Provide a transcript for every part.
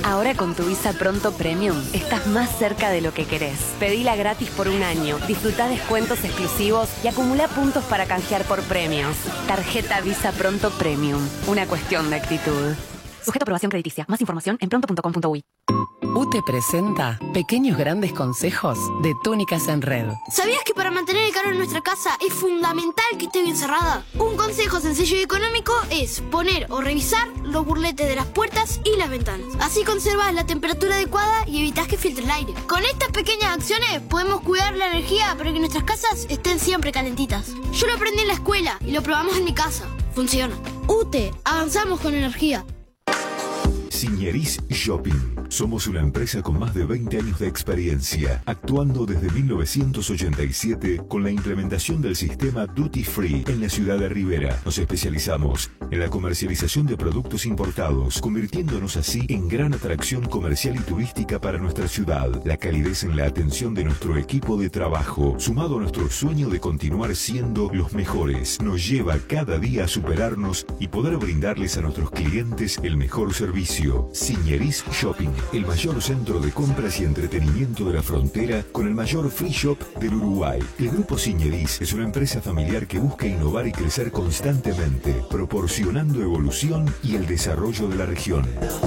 Ahora con tu Visa Pronto Premium estás más cerca de lo que querés. Pedila gratis por un año, disfrutá descuentos exclusivos y acumulá puntos para canjear por premios. Tarjeta Visa Pronto Premium. Una cuestión de actitud. Sujeto a aprobación crediticia. Más información en pronto.com.uy. UTE presenta pequeños grandes consejos de Túnicas en Red. ¿Sabías que para mantener el calor en nuestra casa es fundamental que esté bien cerrada? Un consejo sencillo y económico es poner o revisar los burletes de las puertas y las ventanas. Así conservas la temperatura adecuada y evitas que filtre el aire. Con estas pequeñas acciones podemos cuidar la energía para que nuestras casas estén siempre calentitas. Yo lo aprendí en la escuela y lo probamos en mi casa. Funciona. UTE, avanzamos con energía. Signeris Shopping. Somos una empresa con más de 20 años de experiencia, actuando desde 1987 con la implementación del sistema Duty Free en la ciudad de Rivera. Nos especializamos en la comercialización de productos importados, convirtiéndonos así en gran atracción comercial y turística para nuestra ciudad. La calidez en la atención de nuestro equipo de trabajo, sumado a nuestro sueño de continuar siendo los mejores, nos lleva cada día a superarnos y poder brindarles a nuestros clientes el mejor servicio. Signeris Shopping, el mayor centro de compras y entretenimiento de la frontera con el mayor free shop del Uruguay. El Grupo Signeris es una empresa familiar que busca innovar y crecer constantemente, proporcionando evolución y el desarrollo de la región.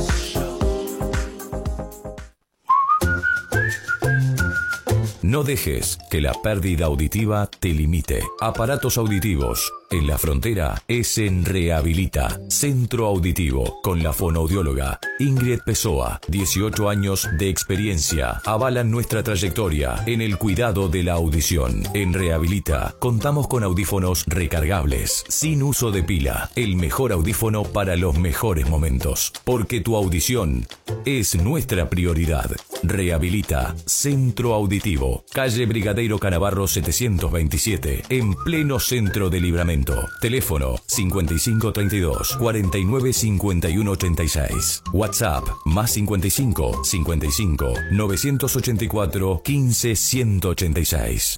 No dejes que la pérdida auditiva te limite. Aparatos auditivos en la frontera es en Rehabilita, Centro Auditivo, con la fonoaudióloga Ingrid Pessoa. 18 años de experiencia avalan nuestra trayectoria en el cuidado de la audición. En Rehabilita contamos con audífonos recargables, sin uso de pila. El mejor audífono para los mejores momentos. Porque tu audición es nuestra prioridad. Rehabilita, Centro Auditivo, calle Brigadeiro Canavarro 727, en pleno centro de Libramento. Teléfono 5532 49 51 86. WhatsApp más 55 55 984 15 186.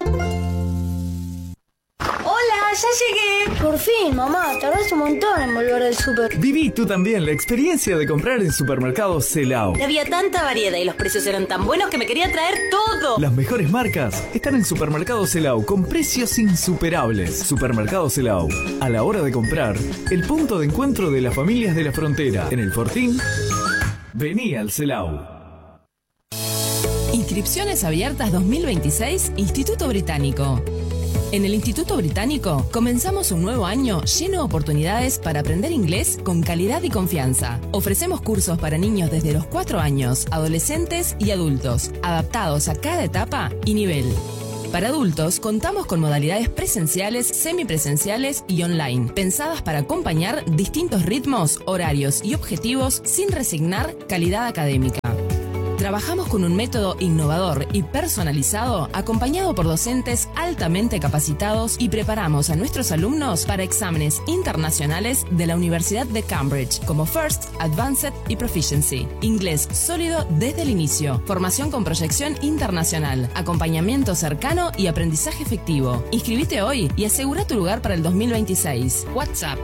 ¡Ya llegué! Por fin, mamá, tardás un montón en volver del súper. Viví tú también la experiencia de comprar en Supermercados Celao. Había tanta variedad y los precios eran tan buenos que me quería traer todo. Las mejores marcas están en Supermercados Celao con precios insuperables. Supermercados Celao, a la hora de comprar, el punto de encuentro de las familias de la frontera. En el Fortín, vení al Celao. Inscripciones abiertas 2026, Instituto Británico. En el Instituto Británico comenzamos un nuevo año lleno de oportunidades para aprender inglés con calidad y confianza. Ofrecemos cursos para niños desde los 4 años, adolescentes y adultos, adaptados a cada etapa y nivel. Para adultos contamos con modalidades presenciales, semipresenciales y online, pensadas para acompañar distintos ritmos, horarios y objetivos sin resignar calidad académica. Trabajamos con un método innovador y personalizado, acompañado por docentes altamente capacitados, y preparamos a nuestros alumnos para exámenes internacionales de la Universidad de Cambridge, como First, Advanced y Proficiency. Inglés sólido desde el inicio, formación con proyección internacional, acompañamiento cercano y aprendizaje efectivo. Inscribite hoy y asegura tu lugar para el 2026. WhatsApp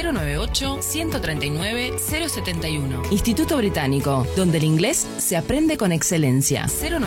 098-139-071. Instituto Británico, donde el inglés se aprende con excelencia.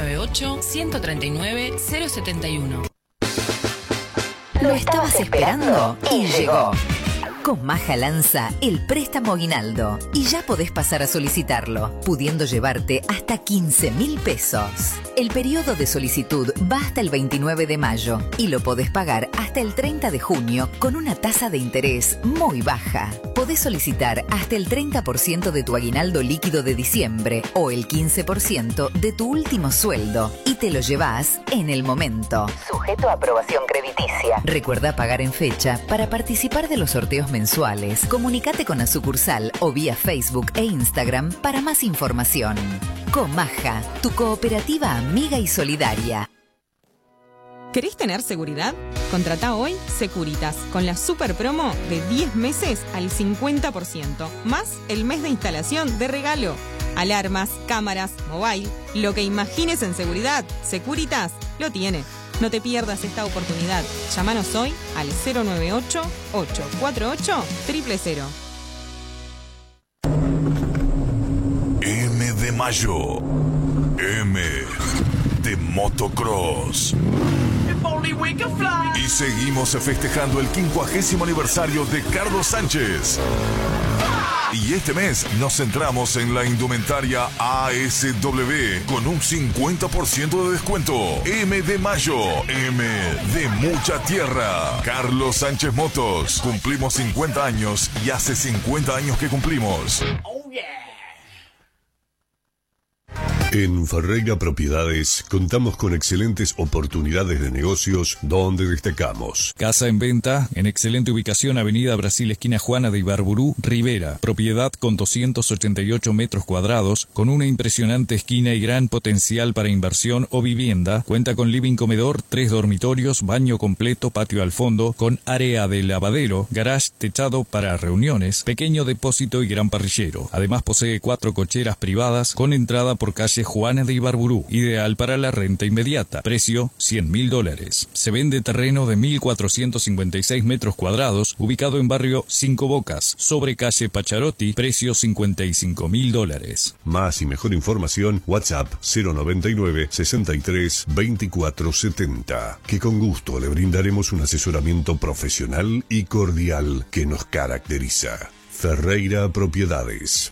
098-139-071. Lo estabas esperando y llegó. Con Maja lanza el préstamo aguinaldo y ya podés pasar a solicitarlo, pudiendo llevarte hasta 15.000 pesos. El periodo de solicitud va hasta el 29 de mayo y lo podés pagar hasta el 30 de junio con una tasa de interés muy baja. Podés solicitar hasta el 30% de tu aguinaldo líquido de diciembre o el 15% de tu último sueldo y te lo llevas en el momento. Sujeto a aprobación crediticia. Recuerda pagar en fecha para participar de los sorteos mensuales. Comunicate con la sucursal o vía Facebook e Instagram para más información. Comaja, tu cooperativa amiga y solidaria. ¿Querés tener seguridad? Contratá hoy Securitas con la super promo de 10 meses al 50%, más el mes de instalación de regalo. Alarmas, cámaras, mobile, lo que imagines en seguridad, Securitas lo tiene. No te pierdas esta oportunidad. Llámanos hoy al 098-848-000. de mayo. M de motocross. Y seguimos festejando el 50º aniversario de Carlos Sánchez. Y este mes nos centramos en la indumentaria ASW con un 50% de descuento. M de mayo, M de mucha tierra. Carlos Sánchez Motos. Cumplimos 50 años y hace 50 años que cumplimos. En Ferreira Propiedades contamos con excelentes oportunidades de negocios donde destacamos. Casa en venta en excelente ubicación, Avenida Brasil, esquina Juana de Ibarburu, Rivera. Propiedad con 288 metros cuadrados, con una impresionante esquina y gran potencial para inversión o vivienda. Cuenta con living comedor, 3 dormitorios, baño completo, patio al fondo, con área de lavadero, garage techado para reuniones, pequeño depósito y gran parrillero. Además posee 4 cocheras privadas con entrada por calle Juana de Ibarburu, ideal para la renta inmediata. Precio $100.000. Se vende terreno de 1.456 metros cuadrados, ubicado en barrio Cinco Bocas, sobre calle Pacharotti. Precio $55.000. Más y mejor información, WhatsApp 099 63 24 70, que con gusto le brindaremos un asesoramiento profesional y cordial que nos caracteriza. Ferreira Propiedades.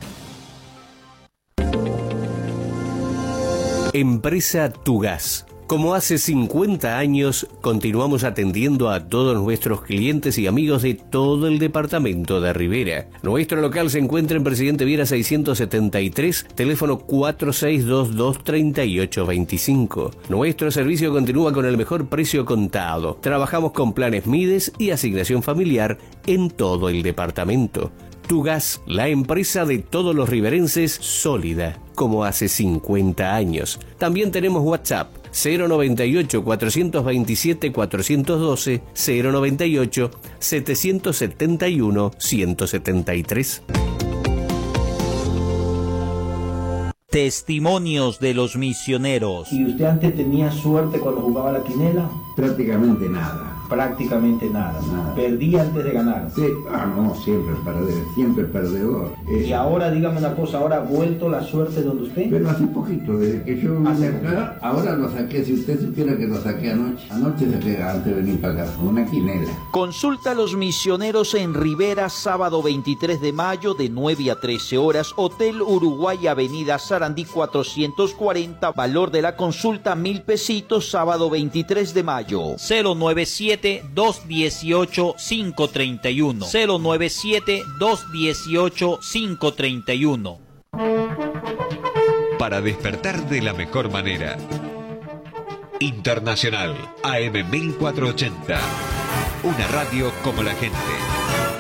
Empresa Tugas. Como hace 50 años, continuamos atendiendo a todos nuestros clientes y amigos de todo el departamento de Rivera. Nuestro local se encuentra en Presidente Viera 673, teléfono 4622-3825. Nuestro servicio continúa con el mejor precio contado. Trabajamos con planes Mides y asignación familiar en todo el departamento. Tugas, la empresa de todos los riverenses, sólida, como hace 50 años. También tenemos WhatsApp, 098-427-412, 098-771-173. Testimonios de los misioneros. ¿Y usted antes tenía suerte cuando jugaba la quinela? Prácticamente nada. Prácticamente nada. Perdí antes de ganar. Sí, no, siempre perdedor. Y ahora, dígame una cosa, ¿ahora ha vuelto la suerte donde usted? Pero hace poquito, desde que yo vine acá, ahora lo saqué, si usted supiera que lo saqué anoche. Anoche saqué antes de venir para acá, con una quinela. Consulta a los misioneros en Rivera, sábado 23 de mayo, de 9 a 13 horas, Hotel Uruguay, Avenida Sarandí 440, valor de la consulta 1.000 pesitos, sábado 23 de mayo. 097-218-531. 097-218-531. Para despertar de la mejor manera. Internacional AM 1480. Una radio como la gente.